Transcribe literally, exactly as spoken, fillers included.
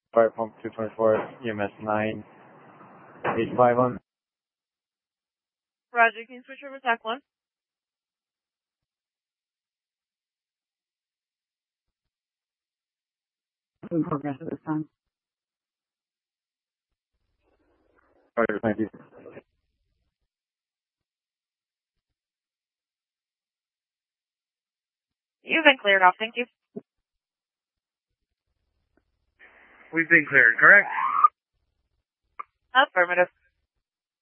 Fire pump two twenty-four, E M S nine eight five on. Roger, can you switch over to TAC one? In progress at this time. Roger, thank you. You've been cleared off, thank you. We've been cleared, correct? Affirmative.